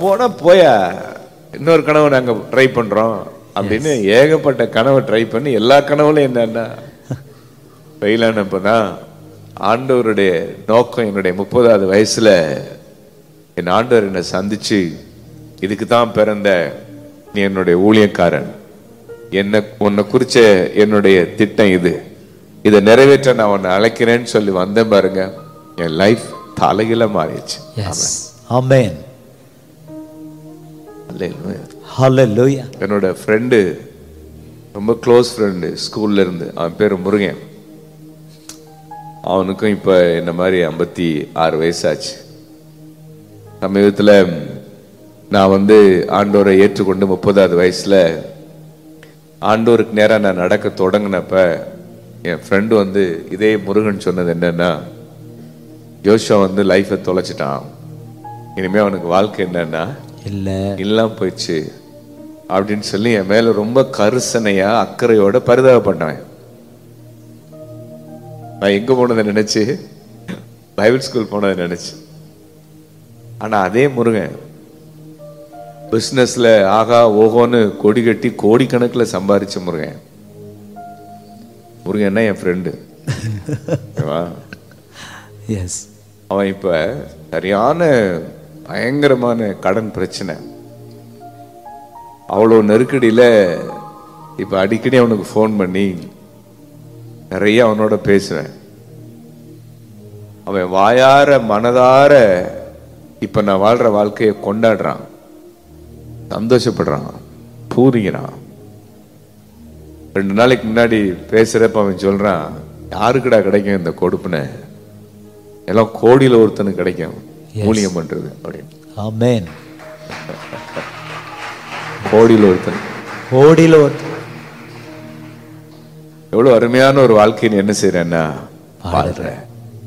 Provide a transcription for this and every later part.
போனா போயா, இன்னொரு கனவை நாங்க ட்ரை பண்றோம் அப்படின்னு ஏகப்பட்ட கனவை ட்ரை பண்ணி எல்லா கனவுலையும் என்னன்னா ஃபெயில் ஆனப்பதான் ஆண்டவருடைய நோக்கம். என்னுடைய 30வது வயசுல என் ஆண்டவர் என்னை சந்திச்சு, இதுக்கு தான் பிறந்த நீ என்னுடைய ஊழியக்காரன், உன்னை குறிச்ச என்னுடைய திட்டம் இது, இதை நிறைவேற்ற நான் உன்னை அழைக்கிறேன்னு சொல்லி வந்தேன் பாருங்க. என் லைஃப் தலையில மாறிடுச்சு. ஆமென். ஹல்லேலூயா. என்னோட ஃப்ரெண்டு, ரொம்ப க்ளோஸ் ஃப்ரெண்டு ஸ்கூல்ல இருந்து, அவன் பேரு முருகன். அவனுக்கும் இப்ப என்ன மாதிரி 56 வயசாச்சு. சமீபத்தில் நான் ஆண்டோரை ஏற்றுக்கொண்டு 30வது வயசுல ஆண்டோருக்கு நேரம் நான் நடக்க தொடங்கினப்ப என் ஃப்ரெண்டு இதே முருகன் சொன்னது என்னன்னா, யோசுவா லைஃபை தொலைச்சிட்டான், இனிமே அவனுக்கு வாழ்க்கை என்னன்னா இல்லாம போயிடுச்சு அப்படின்னு சொல்லி என் மேல ரொம்ப கருசனையா அக்கறையோட பரிதாபப்பட்டவன். நான் எங்க போனதை நினைச்சு, பைபிள் ஸ்கூல் போனதை நினைச்சு. ஆனா அதே முருகன் பிசினஸ்ல ஆகா ஓகோன்னு கொடி கட்டி கோடிக்கணக்கில் சம்பாதிச்ச முருகன். முருகன் என் ஃப்ரெண்டு. அவன் இப்ப சரியான பயங்கரமான கடன் பிரச்சனை, அவ்வளோ நெருக்கடியில இப்ப அடிக்கடி அவனுக்கு ஃபோன் பண்ணி நிறைய அவனோட பேசுவேன். அவன் வாயார மனதார இப்ப நான் வாழ்ற வாழ்க்கையை கொண்டாடுறான், சந்தோஷப்படுறான், பூரிக்கிறான். 2 நாளைக்கு முன்னாடி பேசுறப்ப அவன் சொல்றான், யாருக்குடா கிடைக்கும் இந்த கொடுப்புன, எல்லாம் கோடியில ஒருத்தனுக்கு கிடைக்கும் ஊழியம் பண்றது அப்படின்னு. ஆமென். கோடியில ஒருத்தன், கோடியில ஒருத்தன். எவ்வளவு அருமையான ஒரு வாழ்க்கையை என்ன செய்யறேன்னா வாழ்றேன்.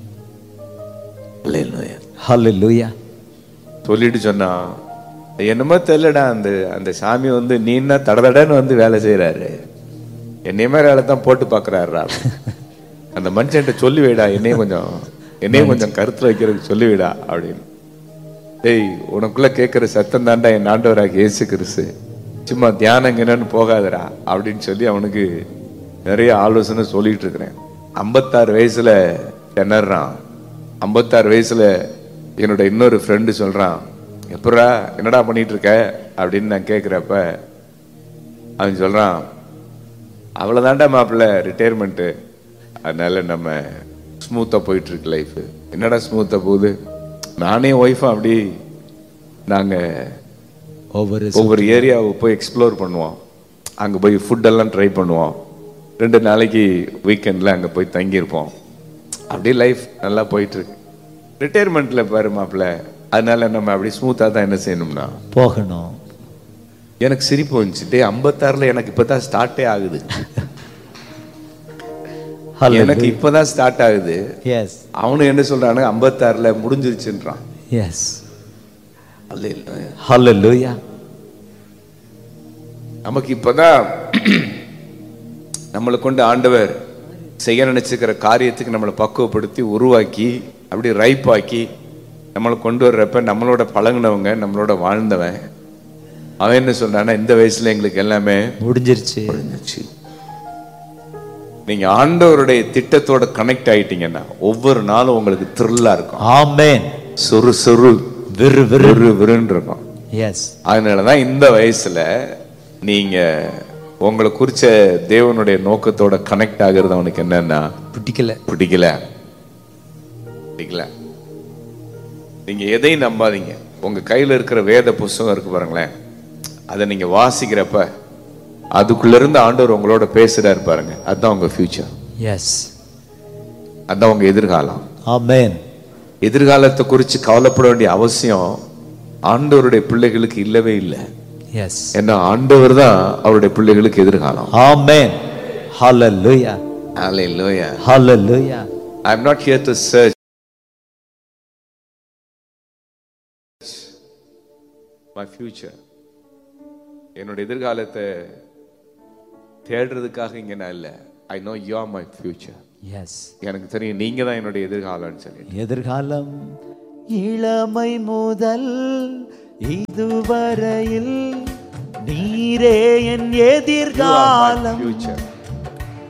ஹல்லேலூயா. சொல்லிட்டு சொன்னா, என்னமோ தெரியலடா, அந்த சாமி நீன்னா தடதடன்னு வேலை செய்யறாரு, என்னைய மாதிரி வேலை தான் போட்டு பாக்குறாருடா, அந்த மனுஷன்ட்ட சொல்லி வைடா, என்னையும் கொஞ்சம் கருத்துல வைக்கிறதுக்கு சொல்லி வைடா அப்படின்னு. டேய், உனக்குள்ள கேட்கிற சத்தம் தாண்டா என் ஆண்டவராக இயேசு கிறிஸ்து, சும்மா தியானம் என்னன்னு போகாதடா அப்படின்னு சொல்லி அவனுக்கு நிறைய ஆலோசனை சொல்லிட்டு இருக்கிறேன். 56 வயசுல திணறான். 56 வயசுல என்னோட இன்னொரு ஃப்ரெண்டு சொல்றான், எப்படா என்னடா பண்ணிட்டு இருக்க அப்படின்னு நான் கேட்கிறப்ப அவன் சொல்றான், அவ்வளவுதான்டா மாப்பிள்ள ரிட்டையர்மெண்ட்டு, அதனால நம்ம ஸ்மூத்தா போயிட்டு இருக்கு லைஃப். என்னடா ஸ்மூத்தா போகுது, நானே ஒய்ஃபும் அப்படி நாங்க ஒவ்வொரு ஏரியாவை போய் எக்ஸ்ப்ளோர் பண்ணுவோம், அங்க போய் ஃபுட்டெல்லாம் ட்ரை பண்ணுவோம், 2 நாளைக்கு வீக்கெண்ட்ல அங்க போய் தங்கியிருப்போம், அப்படியே லைஃப் நல்லா போயிட்டு இருக்கு. ரிட்டையர்மெண்ட்ல பாரு மாப்பிள்ள, அதனால நம்ம அப்படி ஸ்மூத்தா தான் என்ன செய்யணும்னா போகணும். எனக்கு சிரிப்பு வந்துச்சு. 56ல எனக்கு இப்பதான் ஸ்டார்டே ஆகுது, எனக்கு இப்பதான் ஸ்டார்ட் ஆகுது. அவனு என்ன சொல்றானு 56ல முடிஞ்சிருச்சுன்றான். ஹல்லேலூயா. நமக்கு இப்பதான் நம்மளை கொண்டு ஆண்டவர் செய்ய நினைச்சுக்கிற காரியத்துக்கு நம்மளை பக்குவப்படுத்தி உருவாக்கி அப்படி ரைப்பாக்கி நம்மளை கொண்டு வர்றப்ப நம்மளோட பழகினவங்க, நம்மளோட வாழ்ந்தவன், அவன் என்ன சொல்றான்னா, இந்த வயசுல எங்களுக்கு எல்லாமே முடிஞ்சிருச்சு. நீங்க ஆண்டவருடைய திட்டத்தோட கனெக்ட் ஆயிட்டீங்கன்னா ஒவ்வொரு நாளும் உங்களுக்கு த்ரில்லா இருக்கும். ஆமென். சொரு சொரு விறு விறு விறுன்னு இருக்கும். அதனாலதான் இந்த வயசுல நீங்க உங்களை குறிச்ச தேவனுடைய நோக்கத்தோட கனெக்ட் ஆகிறது அவனுக்கு என்னன்னா பிடிக்கல. நீங்க எதையும் நம்பாதீங்க. உங்க கையில இருக்கிற வேத புஸ்தகம் இருக்கு பாருங்களேன், அதை நீங்க வாசிக்கிறப்ப அதுக்குள்ள இருந்து ஆண்டவர் உங்களோட பேசுறாரு பாருங்க, அதுதான் உங்க ஃபியூச்சர். அதுதான் உங்க எதிர்காலம். ஆமென். எதிர்காலத்தை குறித்து கவலைப்பட வேண்டிய அவசியம் ஆண்டவருடைய பிள்ளைகளுக்கு இல்லவே இல்லை. ஏன்னா ஆண்டவர் தான் அவருடைய பிள்ளைகளுக்கு எதிர்காலம். ஆமென். ஹல்லேலூயா. ஹல்லேலூயா. ஹல்லேலூயா. I am not here to search my future. என்னோட எதிர்காலத்தை தேடுறதுக்காக இங்க நான் இல்ல. I know you are my future. எனக்கு தெரியும் நீங்க தான் என்னோட எதிர்காலம்னு சொல்லி. எதிர்காலம் இளமை முதல் இதுவரையில் நீரே என் எதிர்காலம். future.